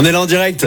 On est là en direct.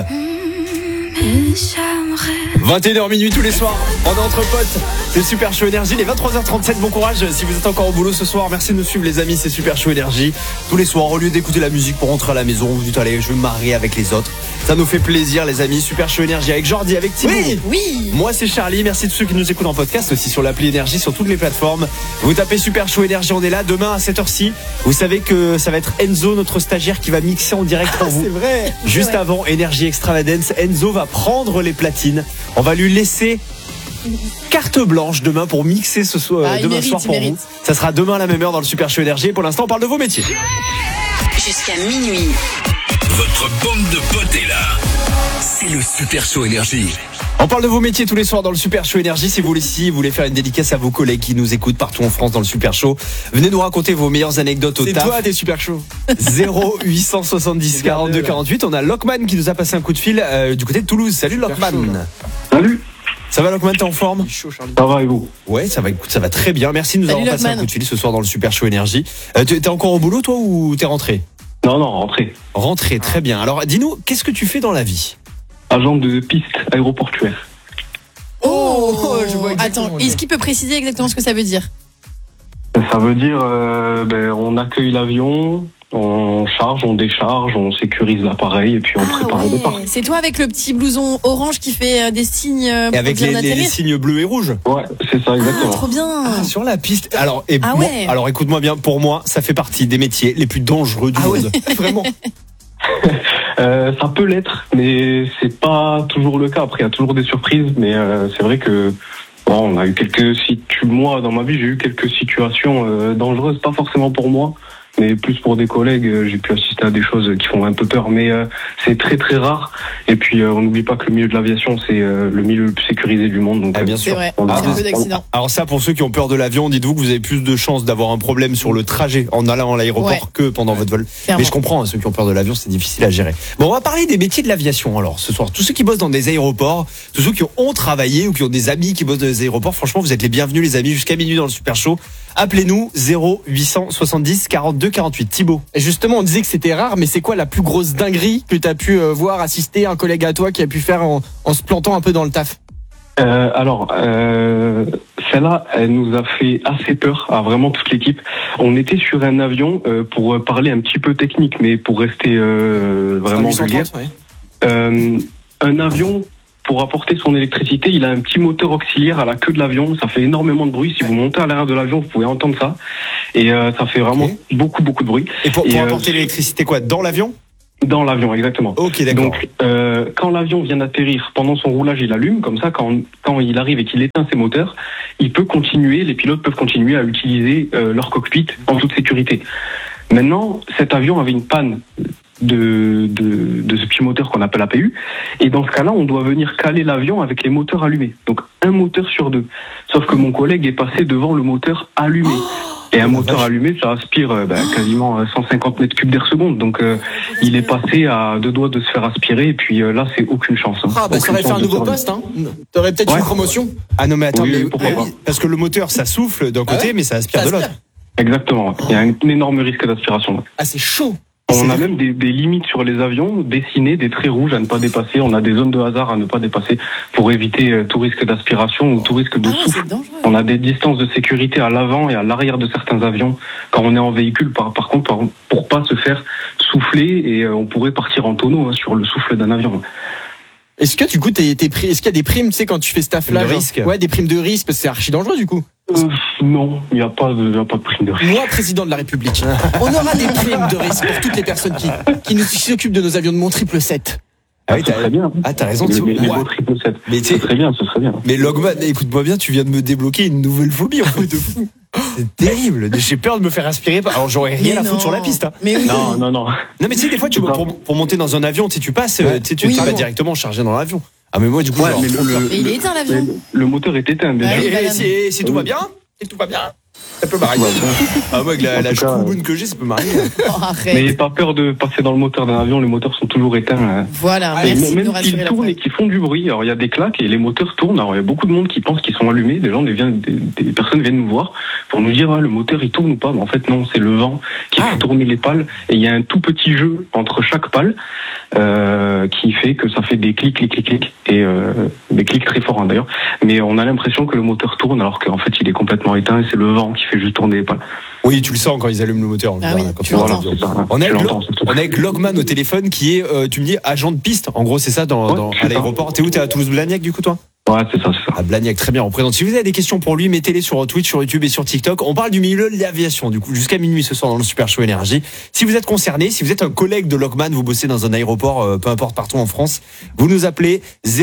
21h minuit tous les soirs, on est entre potes, c'est Super Show Énergie, il est 23h37, bon courage si vous êtes encore au boulot ce soir, merci de nous suivre les amis, c'est Super Show Énergie. Tous les soirs, au lieu d'écouter la musique pour rentrer à la maison, vous dites allez, je vais me marier avec les autres. Ça nous fait plaisir les amis, Super Show Énergie avec Jordi, avec Thibaut. Oui. Moi c'est Charlie, merci de ceux qui nous écoutent en podcast, aussi sur l'appli Énergie, sur toutes les plateformes. Vous tapez Super Show Énergie, on est là, demain à 7h ci. Vous savez que ça va être Enzo, notre stagiaire, qui va mixer en direct pour vous. C'est vrai. Juste avant Énergie Extravagance, Enzo va prendre les platines. On va lui laisser carte blanche demain pour mixer ce soir, demain soir pour vous. Ça sera demain à la même heure dans le Super Show Énergie. Pour l'instant, on parle de vos métiers. Jusqu'à minuit. Votre bande de potes est là. C'est le Super Show Énergie. On parle de vos métiers tous les soirs dans le Super Show Énergie. Si vous voulez faire une dédicace à vos collègues qui nous écoutent partout en France dans le Super Show, venez nous raconter vos meilleures anecdotes au taf. C'est toi des Super Show. 0870 42 48. On a Lockman qui nous a passé un coup de fil du côté de Toulouse. Salut Lockman. Salut. Ça va Lockman, t'es en forme? Chaud, Charlie. Ça va et vous? Ouais, ça va, écoute, ça va très bien. Merci de nous Salut, avoir passé un Lockman. coup de fil ce soir dans le Super Show Énergie. T'es encore au boulot toi ou t'es rentré? Non, rentré. Rentré, très bien. Alors dis-nous, qu'est-ce que tu fais dans la vie? Agent de piste aéroportuaire. Oh, je vois exactement. Attends, est-ce qu'il peut préciser exactement ce que ça veut dire? Ça veut dire, on accueille l'avion, on charge, on décharge, on sécurise l'appareil et puis on prépare le départ. C'est toi avec le petit blouson orange qui fait des signes Et pour avec dire les d'atterrir? signes bleus et rouges. Ouais, c'est ça, exactement. Trop bien. Sur la piste. Alors, ouais. alors écoute-moi bien, pour moi, ça fait partie des métiers les plus dangereux du monde. Vraiment. Ça peut l'être, mais c'est pas toujours le cas. Après, il y a toujours des surprises, mais c'est vrai que on a eu moi, dans ma vie, j'ai eu quelques situations dangereuses, pas forcément pour moi, mais plus pour des collègues. J'ai pu assister à des choses qui font un peu peur, mais c'est très très rare. Et puis, on n'oublie pas que le milieu de l'aviation, c'est le milieu le plus sécurisé du monde. Donc, bien C'est sûr. vrai, on a- c'est un peu d'accident. Alors ça, pour ceux qui ont peur de l'avion, dites-vous que vous avez plus de chances d'avoir un problème sur le trajet en allant à l'aéroport Ouais. que pendant votre vol. Clairement. Mais je comprends, ceux qui ont peur de l'avion, c'est difficile à gérer. Bon, on va parler des métiers de l'aviation alors ce soir. Tous ceux qui bossent dans des aéroports, tous ceux qui ont travaillé ou qui ont des amis qui bossent dans des aéroports, franchement, vous êtes les bienvenus les amis jusqu'à minuit dans le Super Show. Appelez-nous 0870 42 48. Thibaut. Et justement, on disait que c'était rare, mais c'est quoi la plus grosse dinguerie que tu as pu voir, assister, un collègue à toi qui a pu faire en se plantant un peu dans le taf? Celle-là, elle nous a fait assez peur à vraiment toute l'équipe. On était sur un avion, pour parler un petit peu technique, mais pour rester vraiment vulgaire. Un avion, pour apporter son électricité, il a un petit moteur auxiliaire à la queue de l'avion. Ça fait énormément de bruit. Si vous montez à l'arrière de l'avion, vous pouvez entendre ça. Et ça fait vraiment beaucoup de bruit. Et pour apporter l'électricité quoi? Dans l'avion? Dans l'avion, exactement. Ok, d'accord. Donc, quand l'avion vient d'atterrir, pendant son roulage, il allume. Comme ça, quand il arrive et qu'il éteint ses moteurs, les pilotes peuvent continuer à utiliser leur cockpit en toute sécurité. Maintenant, cet avion avait une panne de ce petit moteur qu'on appelle APU. Et dans ce cas-là, on doit venir caler l'avion avec les moteurs allumés. Donc, un moteur sur deux. Sauf que mon collègue est passé devant le moteur allumé. Et un moteur allumé, ça aspire quasiment 150 mètres cubes d'air seconde. Donc, il est passé à 2 doigts de se faire aspirer. Et puis là, c'est aucune chance. Hein. Ah, bah ça Aucune aurait fait un chance de nouveau survie. poste, hein. T'aurais peut-être Ouais. une promotion. Ah non mais attends, Oui, pourquoi pas. parce que le moteur ça souffle d'un côté, ouais mais ça aspire Ça de l'autre. aspire. Exactement. Il y a un énorme risque d'aspiration. Ah, c'est chaud. On a même des limites sur les avions, dessinées, des traits rouges à ne pas dépasser. On a des zones de hasard à ne pas dépasser pour éviter tout risque d'aspiration ou tout risque de souffle. C'est dangereux. On a des distances de sécurité à l'avant et à l'arrière de certains avions quand on est en véhicule. Par contre, pour pas se faire souffler et on pourrait partir en tonneau sur le souffle d'un avion. Est-ce que du coup, est-ce qu'il y a des primes, tu sais, quand tu fais ce taf-là? De genre- risque. Ouais, des primes de risque, parce que c'est archi dangereux du coup. Non, il n'y a pas de prime de risque. Moi, président de la République, on aura des primes de risque pour toutes les personnes qui s'occupent de nos avions de mon 777. Ah oui, Ce serait bien. t'as raison. Les Thibaut. beaux Ouais. 777. Mais tu Ce sais, serait bien, ce serait bien. mais Logman, écoute-moi bien, tu viens de me débloquer une nouvelle phobie en fait de fou. C'est terrible. J'ai peur de me faire aspirer. Alors j'aurais rien à foutre sur la piste. Hein. Mais oui. Non. Non mais tu sais des fois pour monter dans un avion, tu passes, tu vas directement charger dans l'avion. Ah mais moi du coup, Ouais, genre, mais Et il est éteint l'avion. le moteur est éteint, bien Ouais, sûr. oui, voilà. si tout va bien, Et tout va bien. Ça peut m'arriver. Ah, moi, avec la En tout cas, chkouboune que j'ai, ça peut m'arriver. Oh, arrête. N'ayez pas peur de passer dans le moteur d'un avion, les moteurs sont toujours éteints. Voilà, Ah, Et merci de nous même rassurer s'ils la tournent fois. et qu'ils font du bruit, alors il y a des claques et les moteurs tournent. Alors il y a beaucoup de monde qui pense qu'ils sont allumés. Des gens, des personnes viennent nous voir pour nous dire le moteur il tourne ou pas. Mais en fait non, c'est le vent qui fait tourner les pales. Et il y a un tout petit jeu entre chaque pale qui fait que ça fait des clics et des clics très forts hein, d'ailleurs. Mais on a l'impression que le moteur tourne alors qu'en fait il est complètement éteint et c'est le vent qui fait juste tourner les pales. Oui, tu le sens quand ils allument le moteur. Ah oui, quand tu on va l'entends. dans l'avion. C'est ça. On est Tu avec l'entends, c'est tout. on est avec Logman au téléphone qui est, tu me dis, agent de piste. En gros, c'est ça, Ouais, à l'aéroport. T'es où? T'es à Toulouse-Blagnac, du coup, toi? Ouais, c'est ça. À Blagnac, très bien représenté. Si vous avez des questions pour lui, mettez-les sur Twitch, sur YouTube et sur TikTok. On parle du milieu de l'aviation, du coup, jusqu'à minuit ce soir dans le Super Show Énergie. Si vous êtes concerné, si vous êtes un collègue de Logman, vous bossez dans un aéroport, peu importe partout en France, vous nous appelez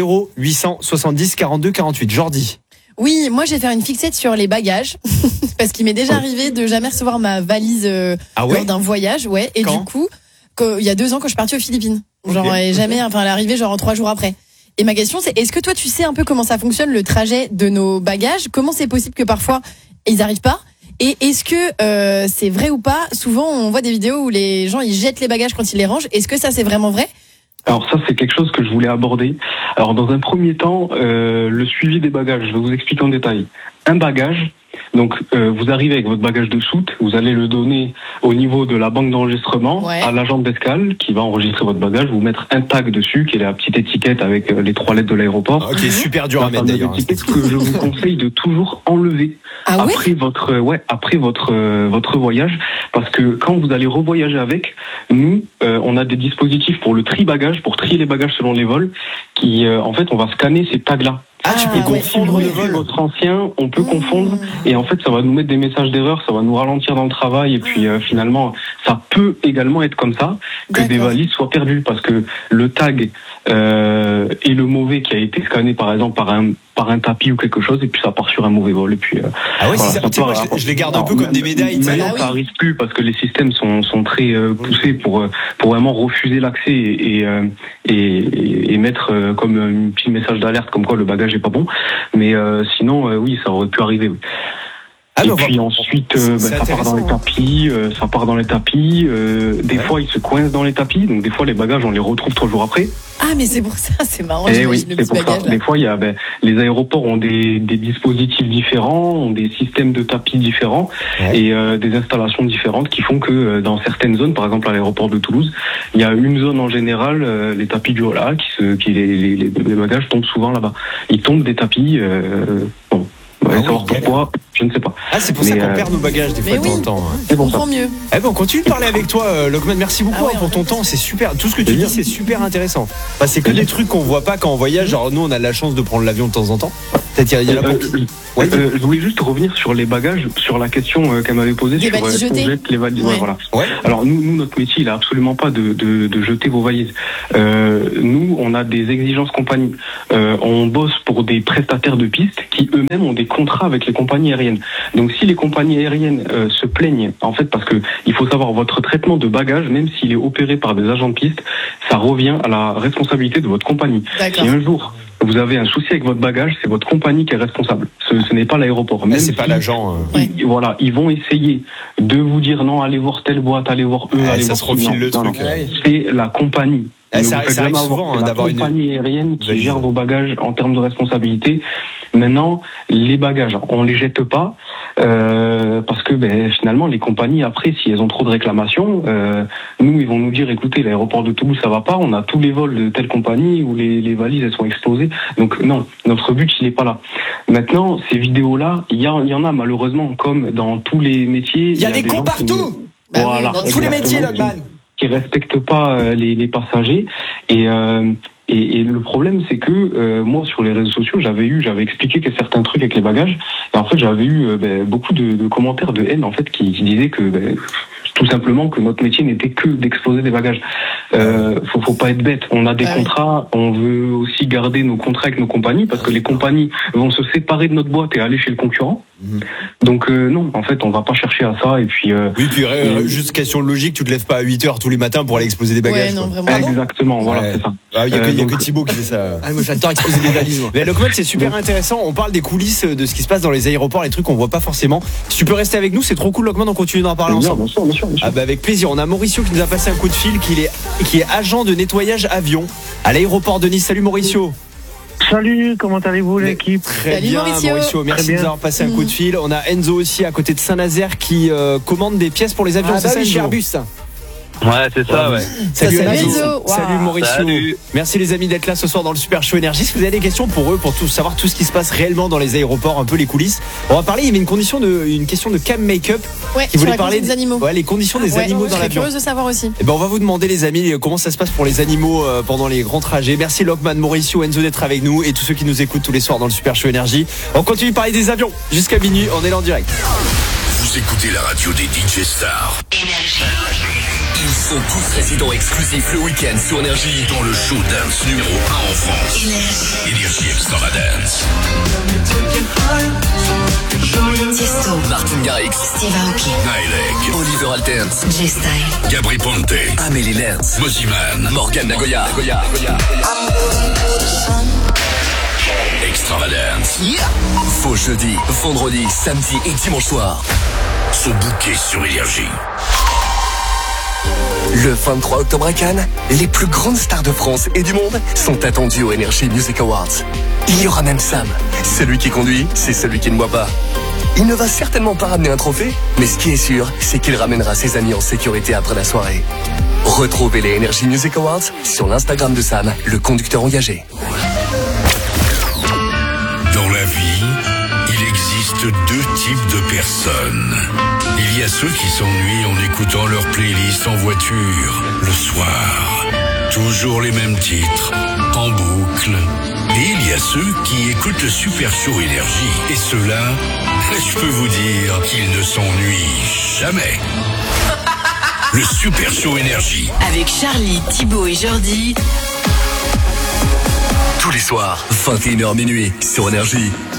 0870 42 48. Jordi. Oui, moi, je vais faire une fixette sur les bagages. Parce qu'il m'est déjà arrivé de jamais recevoir ma valise Ah ouais? lors d'un voyage. Ouais. Et Quand du coup, il y a 2 ans, quand je suis partie aux Philippines. Genre, Ok. et jamais, enfin, elle est arrivée genre 3 jours après. Et ma question, c'est, est-ce que toi, tu sais un peu comment ça fonctionne, le trajet de nos bagages? Comment c'est possible que parfois, ils arrivent pas? Et est-ce que c'est vrai ou pas? Souvent, on voit des vidéos où les gens, ils jettent les bagages quand ils les rangent. Est-ce que ça, c'est vraiment vrai? Alors ça, c'est quelque chose que je voulais aborder. Alors dans un premier temps, le suivi des bagages, je vais vous expliquer en détail. Un bagage, donc vous arrivez avec votre bagage de soute, vous allez le donner au niveau de la banque d'enregistrement Ouais. à l'agent d'escale qui va enregistrer votre bagage, vous mettre un tag dessus qui est la petite étiquette avec les 3 lettres de l'aéroport. Ok, super dur à La mettre fameuse d'ailleurs. étiquette que je vous conseille de toujours enlever Ah ouais? après votre voyage, parce que quand vous allez revoyager avec nous, on a des dispositifs pour le tri-bagage, pour trier les bagages selon les vols, qui en fait on va scanner ces tags-là. Ah, tu peux Ah ouais. confondre le Si vol. votre ancien, on peut confondre, et en fait ça va nous mettre des messages d'erreur, ça va nous ralentir dans le travail, et puis finalement ça peut également être comme ça que des D'accord. valises soient perdues, parce que le tag est le mauvais qui a été scanné par exemple par un tapis ou quelque chose, et puis ça part sur un mauvais vol, et puis Ah ouais, voilà, c'est ça. Tu sais, moi, je les garde un peu comme des médailles. tu sais. Maintenant, Ah oui. ça arrive plus parce que les systèmes sont très poussés pour vraiment refuser l'accès et mettre comme un petit message d'alerte comme quoi le bagage est pas bon. Mais sinon, oui, ça aurait pu arriver. Oui. Ah, Et bah, puis bah, ensuite, c'est ça part dans les intéressant. tapis, ça part dans les tapis. Des fois, ils se coincent dans les tapis, donc des fois les bagages, on les retrouve 3 jours après. Ah, mais c'est pour ça, c'est marrant, Eh j'imagine oui, le c'est petit pour ça. bagage là. Des fois, il y a les aéroports ont des dispositifs différents, ont des systèmes de tapis différents Ouais. et des installations différentes qui font que dans certaines zones, par exemple à l'aéroport de Toulouse, il y a une zone en général, les tapis du Hola, les bagages tombent souvent là-bas. Ils tombent des tapis. Bon, Ah oui, savoir pourquoi, je ne sais pas. Ah, c'est pour ça Mais, qu'on perd nos bagages des fois mais de temps oui. en temps. hein. C'est On pour ça. comprend mieux. Eh ben, on continue de parler avec toi, Logman. Merci beaucoup Ah ouais, hein, pour ton on temps. C'est super. Tout ce que tu dis, c'est super intéressant. Enfin, c'est que des trucs qu'on voit pas quand on voyage. Genre, nous, on a de la chance de prendre l'avion de temps en temps. Peut-être il y en a pour qui- Ouais. Je voulais juste revenir sur les bagages, sur la question qu'elle m'avait posée Les sur valises est-ce qu'on jetées. jette les valises. Ouais. Ouais, voilà. Ouais. Alors nous, notre métier, il a absolument pas de jeter vos valises. Nous, on a des exigences compagnie. On bosse pour des prestataires de pistes qui eux-mêmes ont des contrats avec les compagnies aériennes. Donc si les compagnies aériennes se plaignent, en fait, parce que il faut savoir votre traitement de bagages, même s'il est opéré par des agents de piste, ça revient à la responsabilité de votre compagnie. D'accord. Si un jour vous avez un souci avec votre bagage, c'est votre compagnie qui est responsable. Ce n'est pas l'aéroport. Mais Même c'est pas si- l'agent. Ouais. Voilà, ils vont essayer de vous dire non, allez voir telle boîte, allez voir eux, allez ça voir se refile non, le non, truc. non. Ouais. C'est la compagnie. Eh, Ne ça- vous faites ça arrive jamais avoir. souvent, hein, C'est d'avoir la une compagnie aérienne qui valise. gère vos bagages en termes de responsabilité. Maintenant, les bagages, on les jette pas parce que finalement les compagnies après, si elles ont trop de réclamations, nous ils vont nous dire écoutez, l'aéroport de Toulouse ça va pas, on a tous les vols de telle compagnie où les valises elles sont explosées. Donc non, notre but il est pas là. Maintenant, ces vidéos là, il y en a malheureusement comme dans tous les métiers. Il y a des gens cons qui- partout. Bah oui, Voilà, dans Tous les métiers, exactement, Logman. qui respectent pas les passagers et le problème c'est que moi sur les réseaux sociaux j'avais expliqué que certains trucs avec les bagages et en fait j'avais eu beaucoup de commentaires de haine en fait qui disaient que tout simplement que notre métier n'était que d'exposer des bagages. Faut pas être bête. On a des Ah oui. contrats, on veut aussi garder nos contrats avec nos compagnies parce que les compagnies vont se séparer de notre boîte et aller chez le concurrent. Donc non, en fait, on va pas chercher à ça. Et puis Oui, puis juste question de logique, tu te lèves pas à 8h tous les matins pour aller exposer des bagages. Ouais, non, quoi. vraiment. exactement, voilà, Ouais. c'est ça. Ah, il y a donc- que Thibaut qui fait ça. Ah, moi j'adore exposer des valises. Moi. Mais Lokman, c'est super intéressant. On parle des coulisses de ce qui se passe dans les aéroports, les trucs qu'on voit pas forcément. Si tu peux rester avec nous, c'est trop cool, Lokman. On continue d'en parler ensemble. Bien sûr, bien sûr, bien sûr. Ah bah avec plaisir. On a Mauricio qui nous a passé un coup de fil, qui est agent de nettoyage avion à l'aéroport de Nice. Salut Mauricio. Salut, comment allez-vous l'équipe? Très Salut, bien Mauricio. Merci Très de nous bien. avoir passé un coup de fil. On a Enzo aussi à côté de Saint-Nazaire qui commande des pièces pour les avions. Ah, C'est bah ça, oui, Enzo chez Airbus. Ouais, c'est ça, ouais. Salut Salut, Enzo. Enzo. Wow. Salut Mauricio. Salut. Merci les amis d'être là ce soir dans le Super Show Énergie. Si vous avez des questions pour eux, pour savoir tout ce qui se passe réellement dans les aéroports, un peu les coulisses, on va parler. Il y avait une question de cam make-up Ouais, qui sur voulait la parler condition des animaux. Ouais, les conditions des Ouais, animaux je dans serais l'avion. curieuse de savoir aussi. Eh ben, on va vous demander les amis comment ça se passe pour les animaux pendant les grands trajets. Merci Lokman, Mauricio, Enzo d'être avec nous et tous ceux qui nous écoutent tous les soirs dans le Super Show Énergie. On continue de parler des avions jusqu'à minuit. On est là en direct. Vous écoutez la radio des DJ stars. Ils sont tous résidents exclusifs le week-end sur Énergie dans le show dance numéro 1 en France. Énergie Extravagance. Tiesto, Martin Garrix, Steve Aoki, Nylek, Oliver Altens, J-Style, Gabri Ponte, Amélie Lenz, Moziman, Morgan Nagoya. Extravagance. Faux jeudi, vendredi, samedi et dimanche soir. Ce bouquet sur Énergie. Le 23 octobre à Cannes, les plus grandes stars de France et du monde sont attendues aux Energy Music Awards. Il y aura même Sam. Celui qui conduit, c'est celui qui ne boit pas. Il ne va certainement pas ramener un trophée, mais ce qui est sûr, c'est qu'il ramènera ses amis en sécurité après la soirée. Retrouvez les Energy Music Awards sur l'Instagram de Sam, le conducteur engagé. Dans la vie, il existe deux types de personnes. Il y a ceux qui s'ennuient en écoutant leur playlist en voiture, le soir. Toujours les mêmes titres, en boucle. Et il y a ceux qui écoutent le Super Show Énergie. Et ceux-là, je peux vous dire qu'ils ne s'ennuient jamais. Le Super Show Énergie. avec Charlie, Thibaut et Jordi. Tous les soirs, 21h minuit, sur Énergie.